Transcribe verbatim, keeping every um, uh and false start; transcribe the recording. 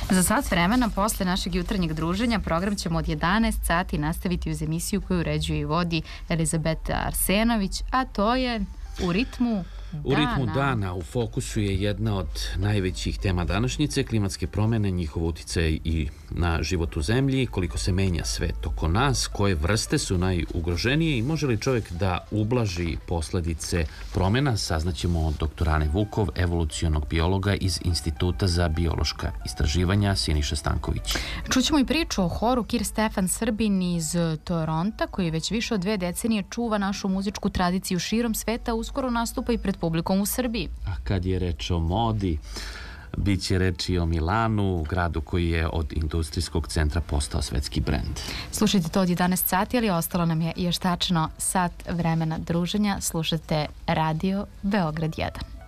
Za sat vremena posle našeg jutarnjeg druženja program ćemo od jedanaest sati nastaviti uz emisiju koju uređuje i vodi Elizabeta Arsenović, a to je U ritmu U ritmu dana u fokusu je jedna od najvećih tema današnjice, klimatske promjene, njihov uticaj i na život u zemlji, koliko se menja svet oko nas, koje vrste su najugroženije i može li čovjek da ublaži posljedice promjena, saznaćemo od doktora Ane Vukov, evolucionog biologa iz Instituta za biološka istraživanja Siniša Stanković. Čućemo i priču o horu Kir Stefan Srbin iz Toronta, koji već više od dve decenije čuva našu muzičku tradiciju širom sveta, uskoro nastupa i pred publikom u Srbiji. A kad je reč o modi, bit će reči o Milanu, gradu koji je od industrijskog centra postao svetski brend. Slušajte to od jedanaest sati, ali ostalo nam je još tačno sat vremena druženja. Slušate Radio Beograd jedan.